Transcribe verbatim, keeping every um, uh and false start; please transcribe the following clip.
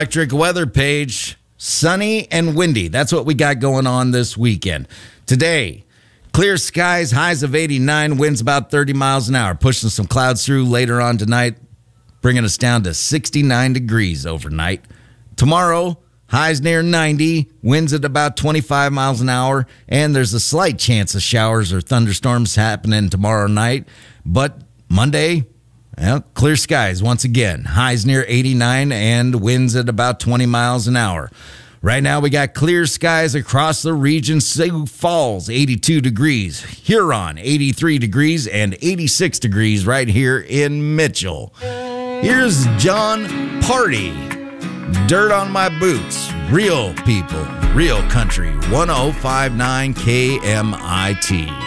Electric weather page, sunny and windy. That's what we got going on this weekend. Today, clear skies, highs of eighty-nine, winds about thirty miles an hour, pushing some clouds through later on tonight, bringing us down to sixty-nine degrees overnight. Tomorrow, highs near ninety, winds at about twenty-five miles an hour, and there's a slight chance of showers or thunderstorms happening tomorrow night. But Monday, well, clear skies once again. Highs near eighty-nine and winds at about twenty miles an hour. Right now we got clear skies across the region. Sioux Falls, eighty-two degrees. Huron, eighty-three degrees, and eighty-six degrees right here in Mitchell. Here's John Party. Dirt on My Boots. Real people, real country. one oh five point nine K M I T.